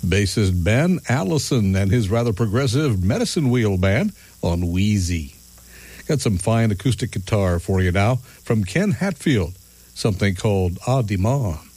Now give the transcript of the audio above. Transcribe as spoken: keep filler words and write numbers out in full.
Bassist Ben Allison and his rather progressive Medicine Wheel Band on Wheezy. Got some fine acoustic guitar for you now from Ken Hatfield, something called A Demain.